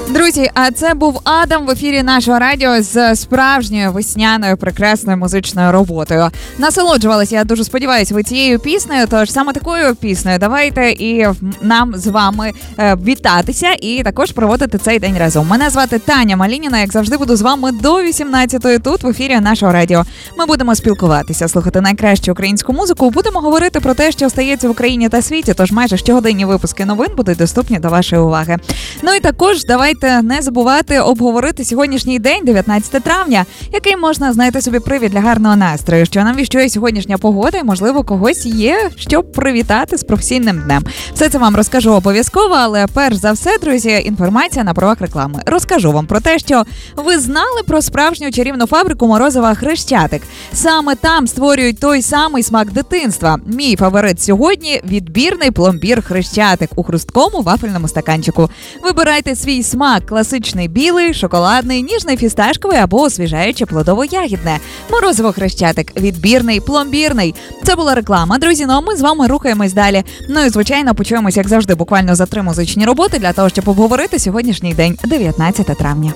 Друзі, а це був Адам в ефірі нашого радіо з справжньою весняною прекрасною музичною роботою. Насолоджувалися, я дуже сподіваюся, ви цією піснею, тож саме такою піснею давайте і нам з вами вітатися і також проводити цей день разом. Мене звати Таня Малініна, як завжди буду з вами до 18-ї тут в ефірі нашого радіо. Ми будемо спілкуватися, слухати найкращу українську музику, будемо говорити про те, що стається в Україні та світі, тож майже щогодинні випуски новин будуть доступні до вашої уваги. Ну і також давайте не забувати обговорити сьогоднішній день, 19 травня, який можна знайти собі привід для гарного настрою, що нам віщує сьогоднішня погода і, можливо, когось є, щоб привітати з професійним днем. Все це вам розкажу обов'язково, але перш за все, друзі, інформація на правах реклами. Розкажу вам про те, що ви знали про справжню чарівну фабрику морозива «Хрещатик». Саме там створюють той самий смак дитинства. Мій фаворит сьогодні – відбірний пломбір «Хрещатик» у хрусткому вафельному стаканчику. Вибирайте свій смак – класичний білий, шоколадний, ніжний фісташковий або освіжаюче плодово-ягідне. Морозиво «Хрещатик» – відбірний, пломбірний. Це була реклама, друзі, ну а ми з вами рухаємось далі. Ну і, звичайно, почуємось, як завжди, буквально за 3 музичні роботи для того, щоб обговорити сьогоднішній день, 19 травня.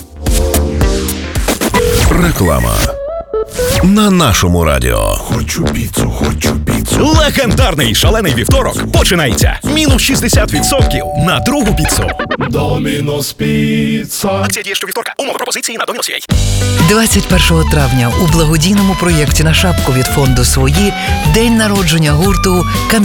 Реклама на нашому радіо. Хочу піцу, хочу піцу. Легендарний шалений вівторок починається. Мінус 60% на другу піцу. Домінос Піца. Акція діє щовівторка. Умови пропозиції на Домінос.ua. 21 травня у благодійному проєкті на шапку від фонду «Свої» день народження гурту